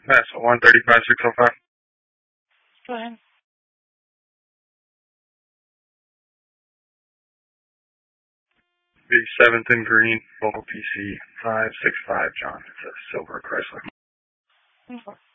That's 135,605. Go ahead. The 7th and Green, Volvo PC 565, John. It's a silver Chrysler. Okay.